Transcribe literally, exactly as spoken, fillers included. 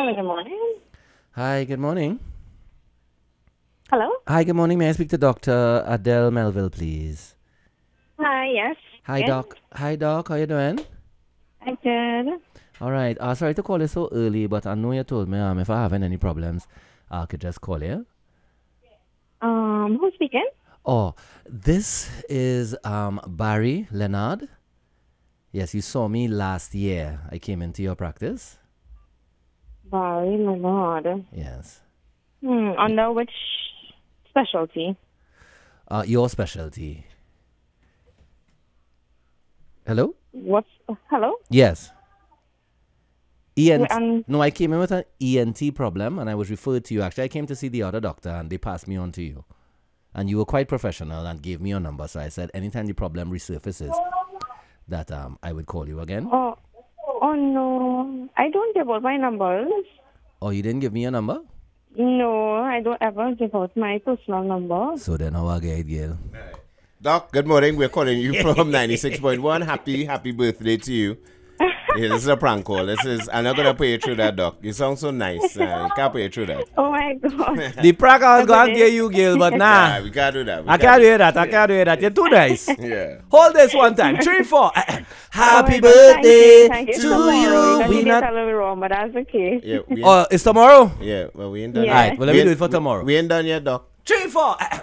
Hello, good morning. Hi, good morning. Hello? Hi, good morning. May I speak to Doctor Adele Melville, please? Hi, yes. Hi, Yes, Doc. Hi, Doc. How you doing? I did. All right. Uh, sorry to call you so early, but I know you told me um, if I having any problems, I could just call you. Um, who's speaking? Oh, this is um Barry Leonard. Yes, you saw me last year. I came into your practice. Barry Leonard. Yes. Hmm, under which specialty? Uh, your specialty. Hello? What's, hello? Yes. E N T. Wait, um, No, I came in with an E N T problem and I was referred to you. Actually, I came to see the other doctor and they passed me on to you. And you were quite professional and gave me your number. So I said anytime the problem resurfaces, that um I would call you again. oh, oh no, I don't give out my numbers. Oh, you didn't give me your number? No, I don't ever give out my personal number. So then how I get it, girl? Doc, good morning. We're calling you from ninety-six point one. Happy, happy birthday to you. Yeah, this is a prank call. This is, I'm not going to pay you through that, Doc. You sound so nice. Uh, you can't pay you through that. Oh my God. The prank I was going to Okay. give you, girl, but nah. Nah, we can't do that. We I can't do that. I can't do that. You're too nice. Yeah. Hold this one time. Three, four. Happy Oh my God, birthday thank you, thank you. to Tomorrow, you. That We you not. did tell me wrong, but that's okay. Yeah, we ain't, Oh, it's tomorrow? yeah, well, we ain't done Yeah. All right. Well, let we me do ain't- it for tomorrow. We ain't done yet, Doc. Three, four.